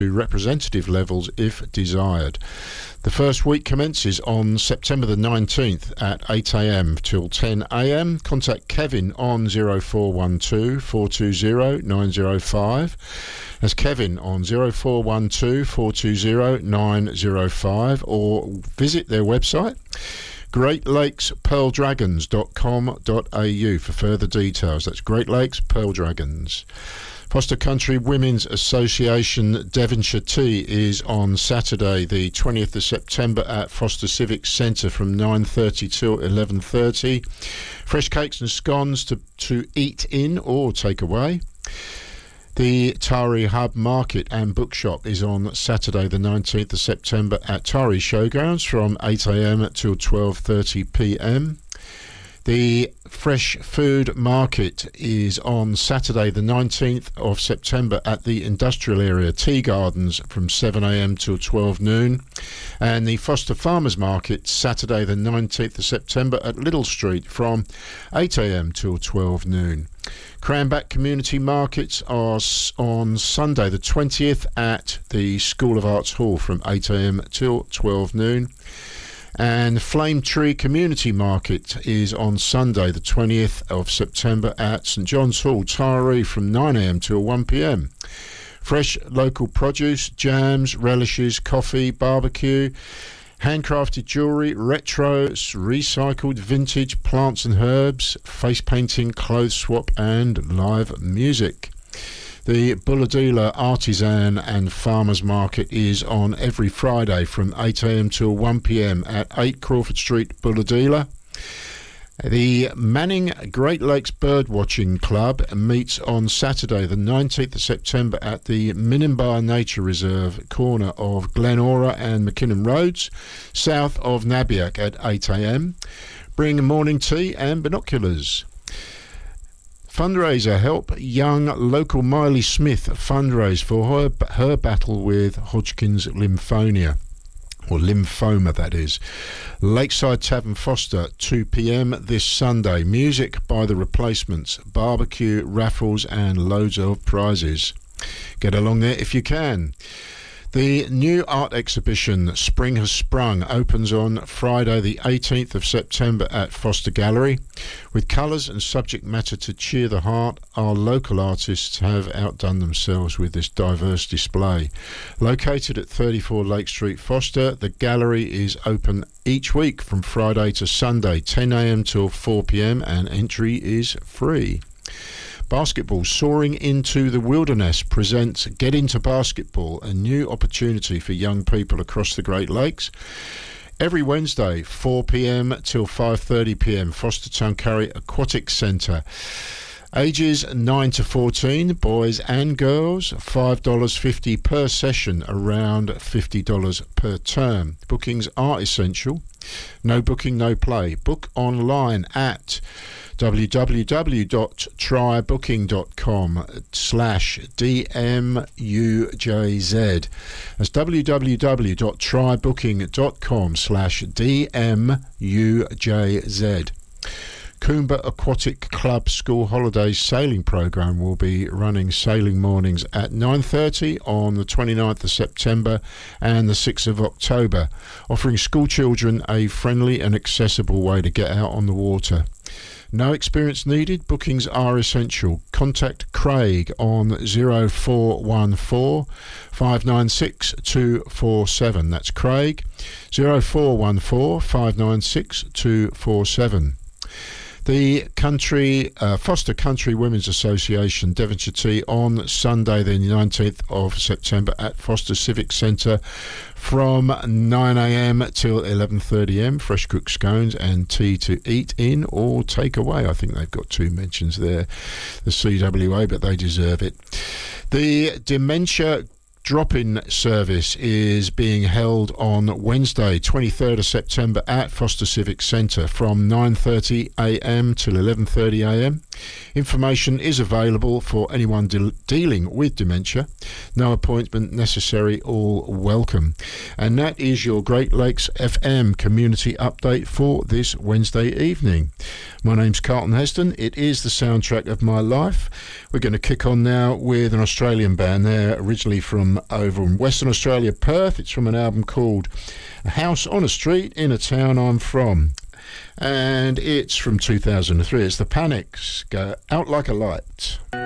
representative levels if desired. The first week commences on September the 19th at 8 a.m. till 10 a.m. Contact Kevin on 0412 420 905. That's Kevin on 0412 420 905, or visit their website greatlatespearldragons.com.au for further details. That's Great Lakes Pearl Dragons. Foster Country Women's Association Devonshire Tea is on Saturday the 20th of September at Foster Civic Centre from 9:30 till 11:30. Fresh cakes and scones to eat in or take away. The Tari Hub Market and Bookshop is on Saturday the 19th of September at Tari Showgrounds from 8 a.m. till 12:30 p.m. The Fresh Food Market is on Saturday the 19th of September at the Industrial Area Tea Gardens from 7 a.m. till 12 noon. And the Foster Farmers Market Saturday the 19th of September at Little Street from 8 a.m. till 12 noon. Cranback Community Markets are on Sunday the 20th at the School of Arts Hall from 8 a.m. till 12 noon. And Flame Tree Community Market is on Sunday the 20th of September at St John's Hall, Taree from 9 a.m. till 1 p.m. Fresh local produce, jams, relishes, coffee, barbecue, handcrafted jewellery, retro, recycled, vintage, plants and herbs, face painting, clothes swap and live music. The Bulladila Artisan and Farmers Market is on every Friday from 8 a.m. till 1 p.m. at 8 Crawford Street, Bulladila. The Manning Great Lakes Birdwatching Club meets on Saturday the 19th of September at the Minimba Nature Reserve, corner of Glenora and McKinnon Roads, south of Nabiac at 8 a.m. Bring morning tea and binoculars. Fundraiser, help young local Miley Smith fundraise for her battle with Hodgkin's lymphoma, that is. Lakeside Tavern Foster, 2 p.m. this Sunday. Music by The Replacements, barbecue, raffles and loads of prizes. Get along there if you can. The new art exhibition, Spring Has Sprung, opens on Friday the 18th of September at Foster Gallery. With colours and subject matter to cheer the heart, our local artists have outdone themselves with this diverse display. Located at 34 Lake Street, Foster, the gallery is open each week from Friday to Sunday, 10 a.m. till 4 p.m, and entry is free. Basketball, Soaring into the Wilderness presents Get Into Basketball, a new opportunity for young people across the Great Lakes. Every Wednesday, 4 p.m. till 5:30 p.m, Foster Tuncurry Aquatic Centre. Ages 9 to 14, boys and girls, $5.50 per session, around $50 per term. Bookings are essential. No booking, no play. Book online at www.trybooking.com/DMUJZ. That's www.trybooking.com/DMUJZ. Coomba Aquatic Club School Holidays Sailing Programme will be running sailing mornings at 9:30 on the 29th of September and the 6th of October, offering school children a friendly and accessible way to get out on the water. No experience needed. Bookings are essential. Contact Craig on 0414 596 247. That's Craig, 0414 596 247. The Foster Country Women's Association Devonshire Tea on Sunday the 19th of September at Foster Civic Centre from 9 a.m. till 11:30 a.m. Fresh cooked scones and tea to eat in or take away. I think they've got two mentions there, the CWA, but they deserve it. The Dementia drop-in service is being held on Wednesday 23rd of September at Foster Civic Centre from 9:30 a.m. till 11:30 a.m. Information is available for anyone dealing with dementia. No appointment necessary, all welcome. And that is your Great Lakes FM community update for this Wednesday evening. My name's Carlton Heston. It is the soundtrack of my life. We're going to kick on now with an Australian band. They're originally from from over in Western Australia, Perth. It's from an album called A House on a Street in a Town I'm From. And it's from 2003. It's The Panics. Go Out Like a Light.